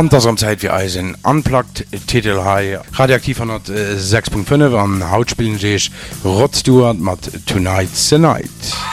An das am Zeit wie Eisen unplugged Titel hai radioaktiv 106.5 an Hautspielen seich Rod Stewart mat Tonight's the Night.